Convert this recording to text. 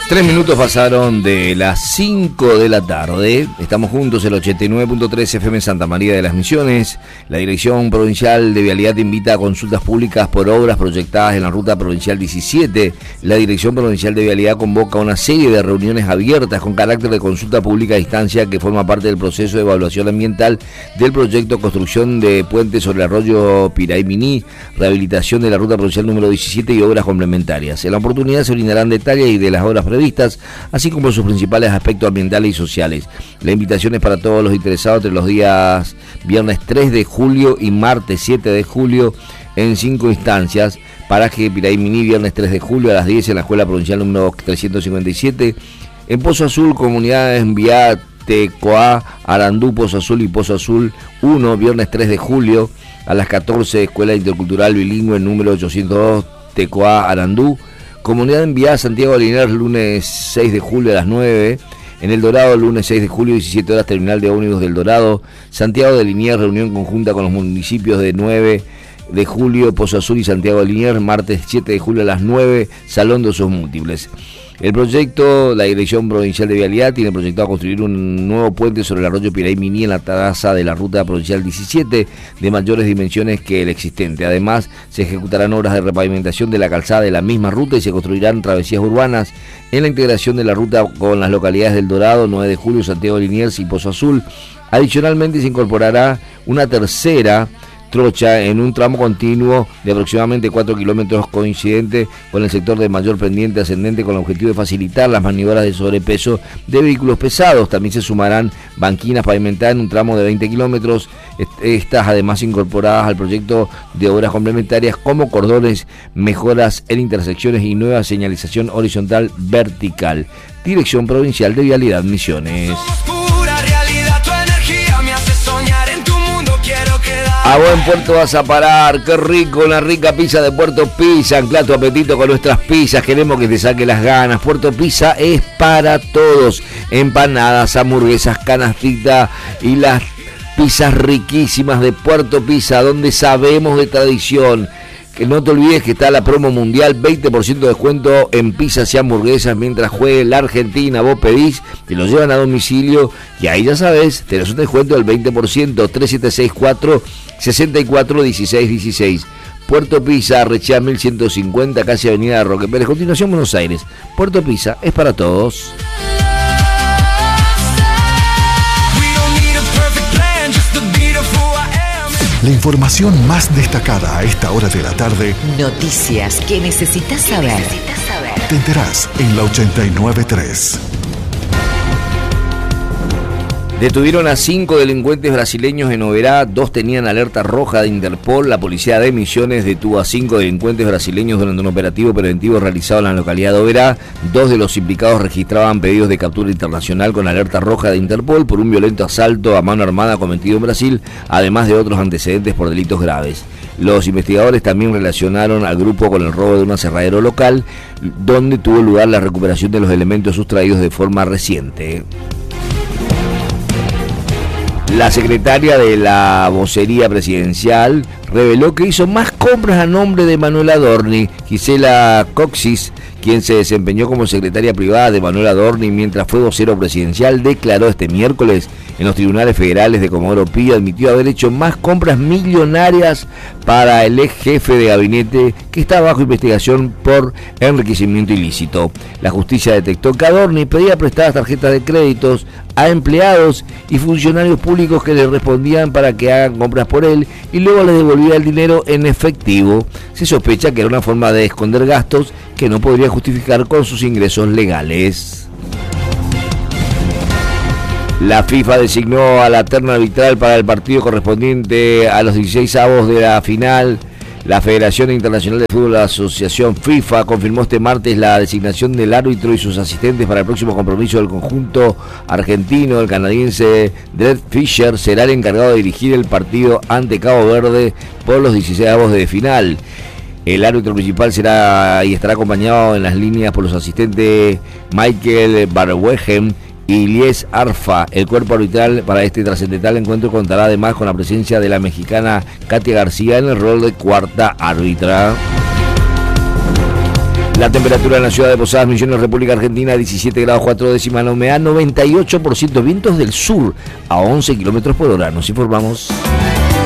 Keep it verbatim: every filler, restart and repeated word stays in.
Tres minutos pasaron de las cinco de la tarde. Estamos juntos, el ochenta y nueve punto tres F M Santa María de las Misiones. La Dirección Provincial de Vialidad invita a consultas públicas por obras proyectadas en la Ruta Provincial diecisiete. La Dirección Provincial de Vialidad convoca una serie de reuniones abiertas con carácter de consulta pública a distancia que forma parte del proceso de evaluación ambiental del proyecto Construcción de Puentes sobre el Arroyo Piraiminí, rehabilitación de la Ruta Provincial número diecisiete y obras complementarias. En la oportunidad se brindarán detalles y de las obras previstas, así como sus principales aspectos ambientales y sociales. La invitación es para todos los interesados entre los días viernes tres de julio y martes siete de julio en cinco instancias. Paraje Piraiminí, viernes tres de julio a las diez en la Escuela Provincial número trescientos cincuenta y siete. En Pozo Azul, comunidades en Vía Tecoa, Arandú, Pozo Azul y Pozo Azul uno, viernes tres de julio a las catorce, Escuela Intercultural Bilingüe número ochocientos dos, Tecoa, Arandú. Comunidad enviada Santiago de Liniers, lunes seis de julio a las nueve. En El Dorado, lunes seis de julio, diecisiete horas, Terminal de Ómnibus del Dorado. Santiago de Liniers, reunión conjunta con los municipios de nueve de julio, Pozo Azul y Santiago de Liniers. Martes siete de julio a las nueve, Salón de Usos Múltiples. El proyecto, la Dirección Provincial de Vialidad tiene proyectado construir un nuevo puente sobre el arroyo Piraiminí en la traza de la Ruta Provincial diecisiete de mayores dimensiones que el existente. Además, se ejecutarán obras de repavimentación de la calzada de la misma ruta y se construirán travesías urbanas en la integración de la ruta con las localidades del Dorado, nueve de julio, Santiago de Liniers y Pozo Azul. Adicionalmente, se incorporará una tercera trocha en un tramo continuo de aproximadamente cuatro kilómetros coincidente con el sector de mayor pendiente ascendente con el objetivo de facilitar las maniobras de sobrepeso de vehículos pesados. También se sumarán banquinas pavimentadas en un tramo de veinte kilómetros, estas además incorporadas al proyecto de obras complementarias como cordones, mejoras en intersecciones y nueva señalización horizontal vertical. Dirección Provincial de Vialidad, Misiones. A buen puerto vas a parar, qué rico, una rica pizza de Puerto Pizza. Ancla tu apetito con nuestras pizzas, queremos que te saque las ganas. Puerto Pizza es para todos, empanadas, hamburguesas, canastita y las pizzas riquísimas de Puerto Pizza, donde sabemos de tradición. Que no te olvides que está la promo mundial, veinte por ciento de descuento en pizzas y hamburguesas mientras juegue la Argentina. Vos pedís, te lo llevan a domicilio y ahí ya sabes, te das un descuento del veinte por ciento. Tres siete seis cuatro, seis cuatro, uno seis uno seis. Puerto Pizza, Rechea mil ciento cincuenta, casi Avenida Roque Pérez. Continuación, Buenos Aires. Puerto Pizza es para todos. La información más destacada a esta hora de la tarde. Noticias que necesitas saber. Necesitas saber. Te enterás en la ochenta y nueve punto tres. Detuvieron a cinco delincuentes brasileños en Oberá, dos tenían alerta roja de Interpol. La policía de Misiones detuvo a cinco delincuentes brasileños durante un operativo preventivo realizado en la localidad de Oberá. Dos de los implicados registraban pedidos de captura internacional con alerta roja de Interpol por un violento asalto a mano armada cometido en Brasil, además de otros antecedentes por delitos graves. Los investigadores también relacionaron al grupo con el robo de un aserradero local, donde tuvo lugar la recuperación de los elementos sustraídos de forma reciente. La secretaria de la vocería presidencial reveló que hizo más compras a nombre de Manuel Adorni. Gisela Coxis, quien se desempeñó como secretaria privada de Manuel Adorni mientras fue vocero presidencial, declaró este miércoles en los tribunales federales de Comodoro Pi, admitió haber hecho más compras millonarias para el ex jefe de gabinete que está bajo investigación por enriquecimiento ilícito. La justicia detectó que Adorni pedía prestadas tarjetas de créditos a empleados y funcionarios públicos que le respondían para que hagan compras por él y luego les devolvía el dinero en efectivo. Se sospecha que era una forma de esconder gastos que no podría justificar con sus ingresos legales. La FIFA designó a la terna arbitral para el partido correspondiente a los dieciséis avos de la final. La Federación Internacional de Fútbol, la Asociación FIFA, confirmó este martes la designación del árbitro y sus asistentes para el próximo compromiso del conjunto argentino. El canadiense Dred Fischer será el encargado de dirigir el partido ante Cabo Verde por los dieciséis avos de final. El árbitro principal será y estará acompañado en las líneas por los asistentes Michael Barwegem y Lies Arfa. El cuerpo arbitral para este trascendental encuentro contará además con la presencia de la mexicana Katia García en el rol de cuarta árbitra. La temperatura en la ciudad de Posadas Misiones, República Argentina, diecisiete grados cuatro décimas, la humedad noventa y ocho por ciento, vientos del sur a once kilómetros por hora. Nos informamos.